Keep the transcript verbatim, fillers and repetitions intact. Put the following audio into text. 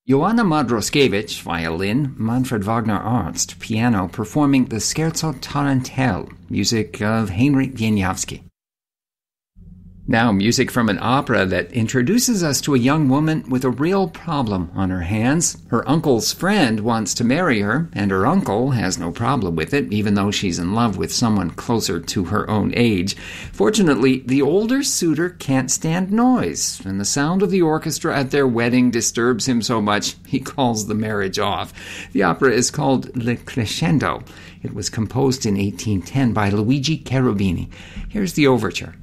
Joanna Madroskevich, violin, Manfred Wagner Arzt, piano, performing the Scherzo Tarantelle, music of Heinrich Wieniawski. Now, music from an opera that introduces us to a young woman with a real problem on her hands. Her uncle's friend wants to marry her, and her uncle has no problem with it, even though she's in love with someone closer to her own age. Fortunately, the older suitor can't stand noise, and the sound of the orchestra at their wedding disturbs him so much he calls the marriage off. The opera is called Le Crescendo. It was composed in eighteen ten by Luigi Cherubini. Here's the overture.